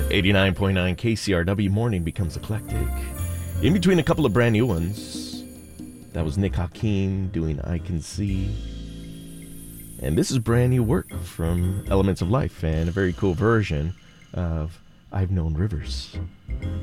89.9 KCRW Morning becomes eclectic. In between a couple of brand new ones, that was Nick Hakim doing I Can See. And this is brand new work from Elements of Life and a very cool version of I've Known Rivers.